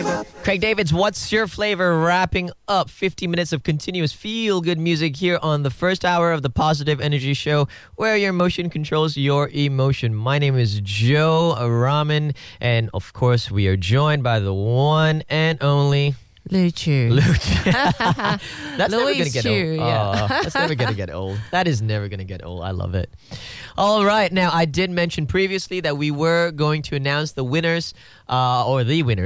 Craig David's What's Your Flavor, wrapping up 50 minutes of continuous feel-good music here on the first hour of the Positive Energy Show, where your emotion controls your emotion. My name is Joe Raman, and of course we are joined by the one and only... Luchu. That's never going to get Chu, old. yeah. That's never going to get old. That is never going to get old. I love it. All right. Now, I did mention previously that we were going to announce the winners, in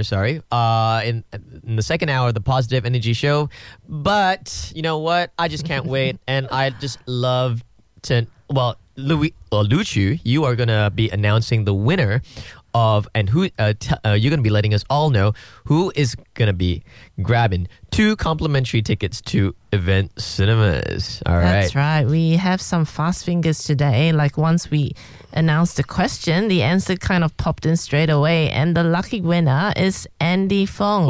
the second hour of the Positive Energy Show. But you know what? I just can't wait. And I just love to... Well, Luchu, you are going to be announcing the winner of, and who you're going to be letting us all know who is going to be grabbing 2 complimentary tickets to Event Cinemas. All right. That's right. We have some fast fingers today. Like once we announced the question, the answer kind of popped in straight away. And the lucky winner is Andy Fong.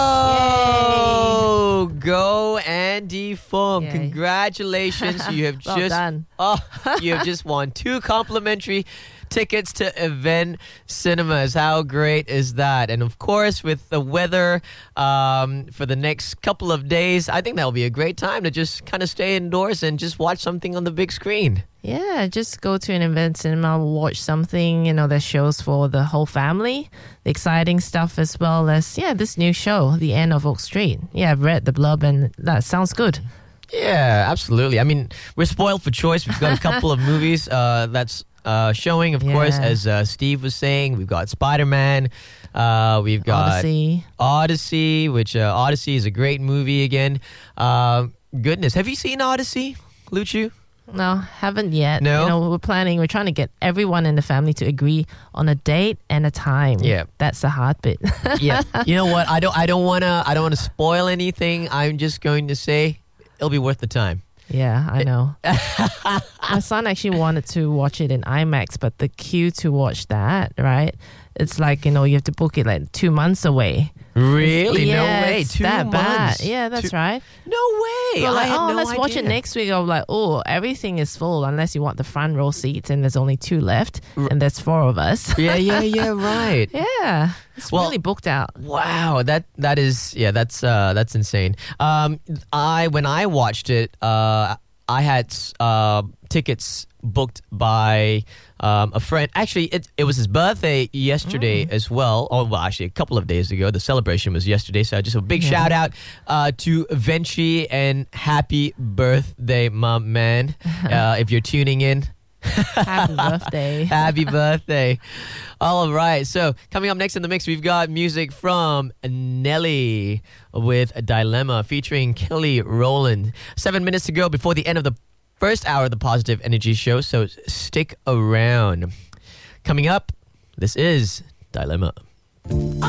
Whoa! Yay. Go Andy Fong. Yay. Congratulations. You have well done. You have just won 2 complimentary tickets to Event Cinemas. How great is that? And of course, with the weather for the next couple of days, I think that'll be a great time to just kind of stay indoors and just watch something on the big screen. Yeah, just go to an event cinema, watch something, there's shows for the whole family, the exciting stuff as well as, this new show, The End of Oak Street. Yeah, I've read the blurb and that sounds good. Yeah, absolutely. I mean, we're spoiled for choice. We've got a couple of movies that's showing, of course, as Steve was saying. We've got Spider-Man. We've got Odyssey, which Odyssey is a great movie again. Goodness, have you seen Odyssey, Luchu? No, haven't yet. No? We're trying to get everyone in the family to agree on a date and a time. Yeah. That's the hard bit. Yeah. You know what? I don't wanna spoil anything. I'm just going to say it'll be worth the time. Yeah, I know. My son actually wanted to watch it in IMAX, but the queue to watch that, right? It's like, you have to book it like 2 months away. Really? Yeah, No way. it's 2 that months. bad. Yeah, that's right. No way. We're I like, had no let's watch it idea. next week. I'm like, everything is full unless you want the front row seats, and there's only 2 left, and there's 4 of us. Yeah, right. Yeah, it's really booked out. Wow, that's insane. When I watched it, I had tickets booked by a friend. Actually, it was his birthday yesterday as well. Actually, a couple of days ago. The celebration was yesterday, so just a big shout out to Venchi and happy birthday, my man. If you're tuning in. Happy birthday. Happy birthday. All right. So coming up next in the mix, we've got music from Nelly with a Dilemma featuring Kelly Rowland. 7 minutes to go before the end of the first hour of the Positive Energy Show. So stick around. Coming up, this is Dilemma.